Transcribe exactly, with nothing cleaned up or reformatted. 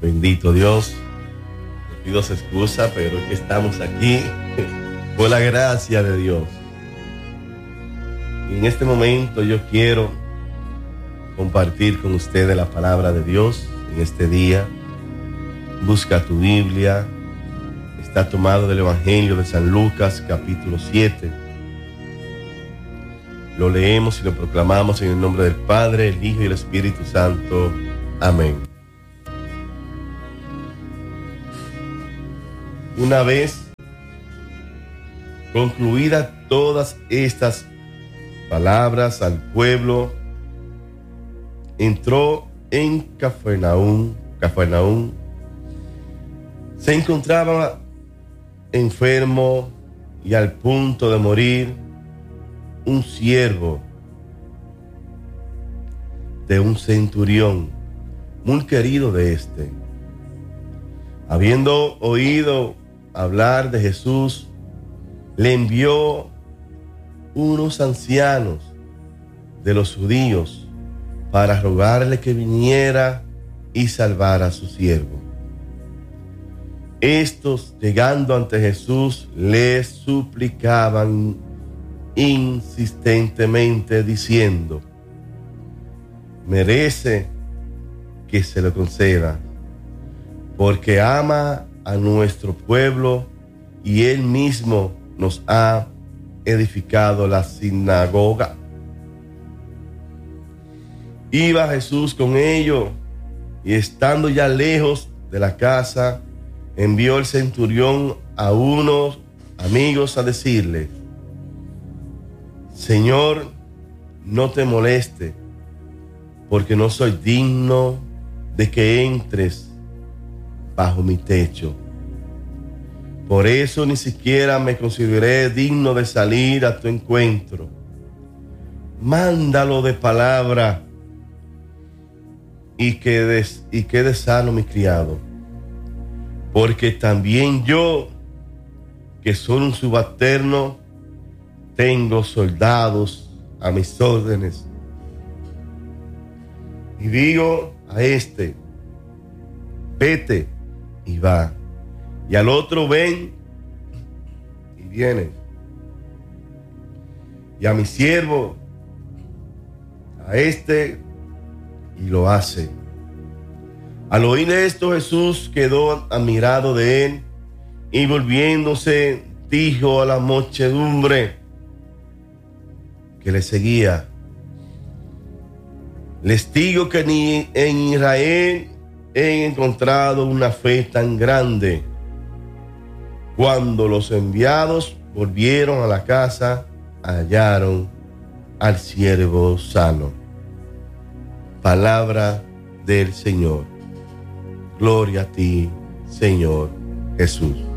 Bendito Dios. Les pido excusa, pero es que estamos aquí por la gracia de Dios. Y en este momento yo quiero compartir con ustedes la palabra de Dios en este día. Busca tu Biblia. Está tomado del Evangelio de San Lucas, capítulo siete. Lo leemos y lo proclamamos en el nombre del Padre, el Hijo y el Espíritu Santo. Amén. Una vez concluidas todas estas palabras al pueblo, entró en Cafarnaúm. Cafarnaúm. Se encontraba enfermo y al punto de morir un siervo de un centurión muy querido de éste. Habiendo oído hablar de Jesús, le envió unos ancianos de los judíos para rogarle que viniera y salvara a su siervo. Estos, llegando ante Jesús, le suplicaban insistentemente diciendo: merece que se lo conceda, porque ama a nuestro pueblo y él mismo nos ha edificado la sinagoga. Iba Jesús con ellos y estando ya lejos de la casa, envió el centurión a unos amigos a decirle: Señor, no te moleste, porque no soy digno de que entres bajo mi techo. Por eso ni siquiera me consideré digno de salir a tu encuentro. Mándalo de palabra y quede, y quede sano mi criado. Porque también yo, que soy un subalterno, tengo soldados a mis órdenes. Y digo a este: vete, y va. Y al otro: ven, y viene. Y a mi siervo, a este, y lo hace. Al oír esto, Jesús quedó admirado de él, y volviéndose dijo a la muchedumbre que le seguía: les digo que ni en Israel he encontrado una fe tan grande. Cuando los enviados volvieron a la casa, hallaron al siervo sano. Palabra del Señor. Gloria a ti, Señor Jesús.